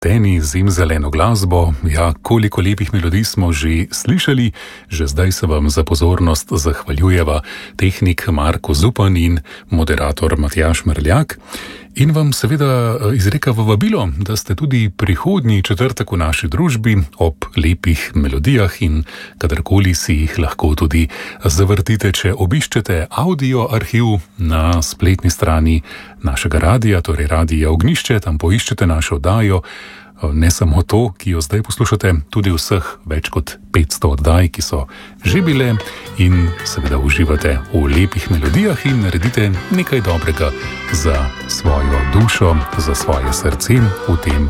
Teni zimzeleno glasbo, ja, koliko lepih melodij smo že slišali, že zdaj se vam za pozornost zahvaljujeva tehnik Marko Zupan in moderator Matjaž Merljak. In vam seveda izreka vabilo, da ste tudi prihodnji četrtek v naši družbi ob lepih melodijah in kadarkoli si jih lahko tudi zavrtite, če obiščete audio arhiv na spletni strani našega radija, torej Radija Ognjišče, tam poiščete našo oddajo. Ne samo to, ki jo zdaj poslušate, tudi vseh več kot 500 oddaj, ki so že bile, in seveda uživate v lepih melodijah in naredite nekaj dobrega za svojo dušo, za svoje srce v tem